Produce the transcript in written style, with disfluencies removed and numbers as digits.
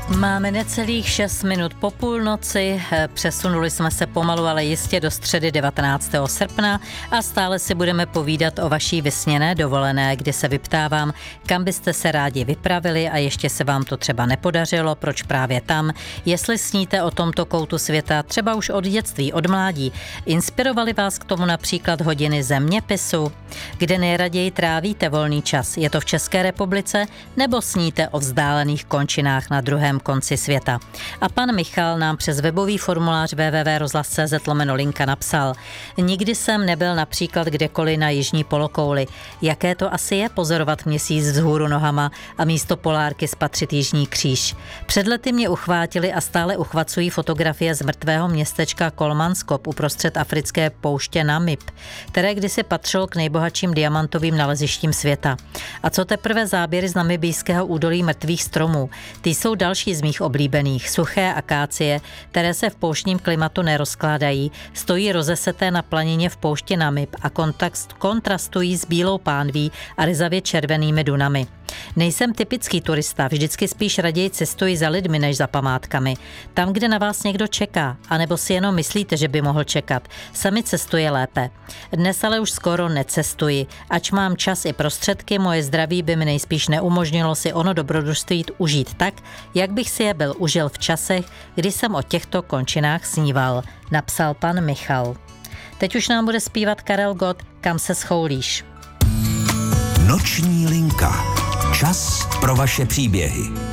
Máme necelých 6 minut po půlnoci, přesunuli jsme se pomalu, ale jistě do středy 19. srpna a stále si budeme povídat o vaší vysněné dovolené, kdy se vyptávám, kam byste se rádi vypravili a ještě se vám to třeba nepodařilo, proč právě tam, jestli sníte o tomto koutu světa třeba už od dětství, od mládí. Inspirovali vás k tomu například hodiny zeměpisu? Kde nejraději trávíte volný čas? Je to v České republice nebo sníte o vzdálených končinách na druhém konci světa? A pan Michal nám přes webový formulář www.rozhlas.cz/linka napsal: Nikdy jsem nebyl například kdekoliv na jižní polokouli. Jaké to asi je pozorovat měsíc vzhůru nohama a místo polárky spatřit jižní kříž? Před lety mě uchvátili a stále uchvacují fotografie z mrtvého městečka Kolmanskop uprostřed africké pouště Namib, které kdysi patřilo k nejbohatším diamantovým nalezištím světa. A co teprve záběry z namibijského údolí mrtvých stromů? Ty jsou další z mých oblíbených. Suché akácie, které se v pouštním klimatu nerozkládají, stojí rozeseté na planině v poušti Namib a kontrastují s bílou pánví a ryzavě červenými dunami. Nejsem typický turista, vždycky spíš raději cestuji za lidmi než za památkami. Tam, kde na vás někdo čeká, anebo si jenom myslíte, že by mohl čekat, sami cestuje lépe. Dnes ale už skoro necestuji. Ač mám čas i prostředky, moje zdraví by mi nejspíš neumožnilo si ono dobrodružství užít tak, jak bych si je byl užil v časech, kdy jsem o těchto končinách sníval, napsal pan Michal. Teď už nám bude zpívat Karel Gott, Kam se schoulíš. Noční linka. Čas pro vaše příběhy.